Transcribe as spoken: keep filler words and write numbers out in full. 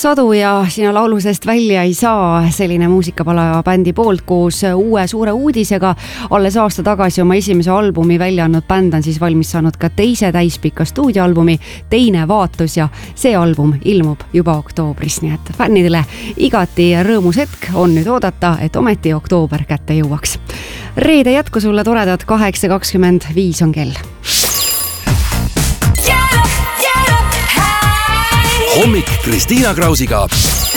Sadu ja sina laulusest välja ei saa, selline muusikapala bändi poolt koos uue suure uudisega. Alles aasta tagasi oma esimese albumi välja andnud bänd on siis valmis saanud ka teise täispika stuudioalbumi Teine vaatus ja see album ilmub juba oktoobris, nii et fännidele igati rõõmus hetk on nüüd oodata, et ometi oktoober kätte jõuaks. Reede jätku sulle toredad, kaheksa kakskümmend viis on kell. Hommik Kristiina Krausiga.